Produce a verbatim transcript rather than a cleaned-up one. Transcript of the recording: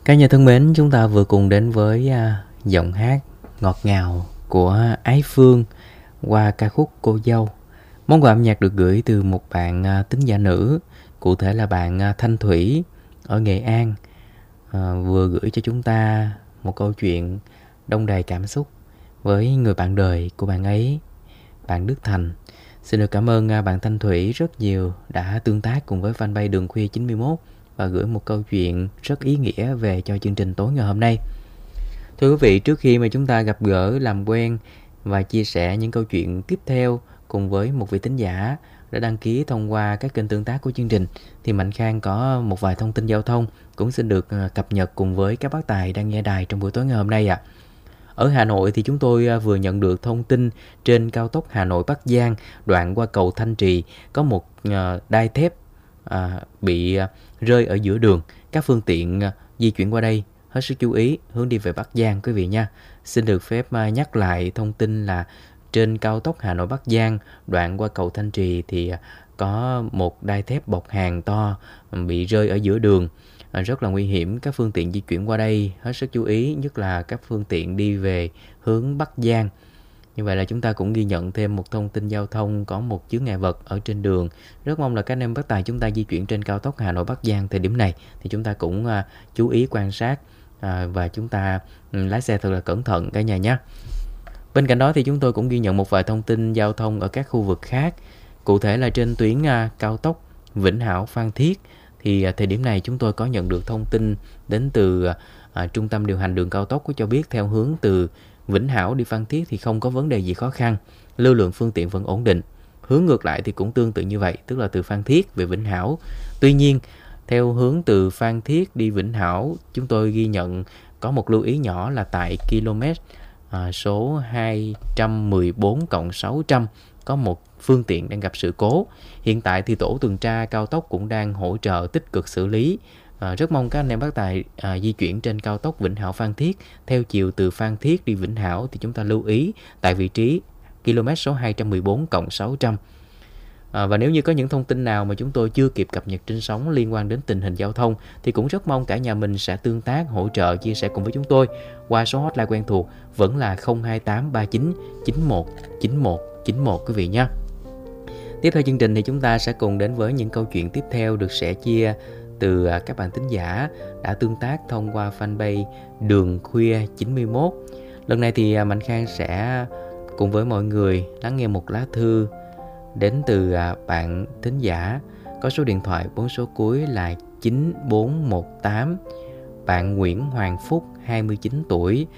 Các nhà thân mến, chúng ta vừa cùng đến với à, giọng hát ngọt ngào của Ái Phương qua ca khúc Cô Dâu. Món quà âm nhạc được gửi từ một bạn à, thính giả nữ, cụ thể là bạn à, Thanh Thủy ở Nghệ An, à, vừa gửi cho chúng ta một câu chuyện đông đầy cảm xúc với người bạn đời của bạn ấy, bạn Đức Thành. Xin được cảm ơn à, bạn Thanh Thủy rất nhiều đã tương tác cùng với fanpage Đường Khuya chín mươi mốt và gửi một câu chuyện rất ý nghĩa về cho chương trình tối ngày hôm nay. Thưa quý vị, trước khi mà chúng ta gặp gỡ, làm quen và chia sẻ những câu chuyện tiếp theo cùng với một vị thính giả đã đăng ký thông qua các kênh tương tác của chương trình, thì Mạnh Khang có một vài thông tin giao thông cũng xin được cập nhật cùng với các bác tài đang nghe đài trong buổi tối ngày hôm nay ạ. À. Ở Hà Nội thì chúng tôi vừa nhận được thông tin trên cao tốc Hà Nội Bắc Giang đoạn qua cầu Thanh Trì có một đai thép à, bị rơi ở giữa đường. Các phương tiện di chuyển qua đây hết sức chú ý hướng đi về Bắc Giang quý vị nha. Xin được phép nhắc lại thông tin là trên cao tốc Hà Nội Bắc Giang đoạn qua cầu Thanh Trì thì có một đai thép bọc hàng to bị rơi ở giữa đường, rất là nguy hiểm. Các phương tiện di chuyển qua đây hết sức chú ý, nhất là các phương tiện đi về hướng Bắc Giang. Như vậy là chúng ta cũng ghi nhận thêm một thông tin giao thông có một chướng ngại vật ở trên đường. Rất mong là các anh em bác tài chúng ta di chuyển trên cao tốc Hà Nội Bắc Giang thời điểm này thì chúng ta cũng uh, chú ý quan sát uh, và chúng ta um, lái xe thật là cẩn thận cả nhà nhé. Bên cạnh đó thì chúng tôi cũng ghi nhận một vài thông tin giao thông ở các khu vực khác. Cụ thể là trên tuyến uh, cao tốc Vĩnh Hảo Phan Thiết thì uh, thời điểm này chúng tôi có nhận được thông tin đến từ uh, uh, trung tâm điều hành đường cao tốc, có cho biết theo hướng từ Vĩnh Hảo đi Phan Thiết thì không có vấn đề gì khó khăn, lưu lượng phương tiện vẫn ổn định. Hướng ngược lại thì cũng tương tự như vậy, tức là từ Phan Thiết về Vĩnh Hảo. Tuy nhiên, theo hướng từ Phan Thiết đi Vĩnh Hảo, chúng tôi ghi nhận có một lưu ý nhỏ là tại km à, số hai trăm mười bốn cộng sáu trăm có một phương tiện đang gặp sự cố. Hiện tại thì tổ tuần tra cao tốc cũng đang hỗ trợ tích cực xử lý. À, rất mong các anh em bác tài à, di chuyển trên cao tốc Vĩnh Hảo Phan Thiết theo chiều từ Phan Thiết đi Vĩnh Hảo thì chúng ta lưu ý tại vị trí km số hai trăm mười bốn cộng sáu trăm. À, và nếu như có những thông tin nào mà chúng tôi chưa kịp cập nhật trên sóng liên quan đến tình hình giao thông thì cũng rất mong cả nhà mình sẽ tương tác, hỗ trợ, chia sẻ cùng với chúng tôi qua số hotline quen thuộc vẫn là không hai tám ba chín chín một chín một chín một quý vị nhé. Tiếp theo chương trình thì chúng ta sẽ cùng đến với những câu chuyện tiếp theo được sẻ chia từ các bạn thính giả đã tương tác thông qua fanpage Đường Khuya chín mươi mốt. Lần này thì Mạnh Khang sẽ cùng với mọi người lắng nghe một lá thư đến từ bạn thính giả có số điện thoại bốn số cuối là chín bốn một tám. Bạn Nguyễn Hoàng Phúc, hai mươi chín tuổi,